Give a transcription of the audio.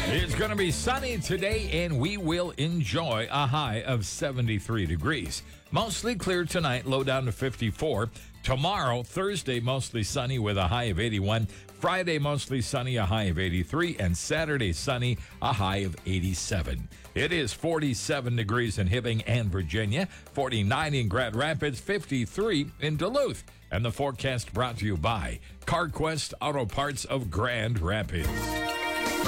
It's going to be sunny today, and we will enjoy a high of 73 degrees. Mostly clear tonight, low down to 54. Tomorrow, Thursday, mostly sunny with a high of 81. Friday, mostly sunny, a high of 83. And Saturday, sunny, a high of 87. It is 47 degrees in Hibbing and Virginia, 49 in Grand Rapids, 53 in Duluth. And the forecast brought to you by CarQuest Auto Parts of Grand Rapids.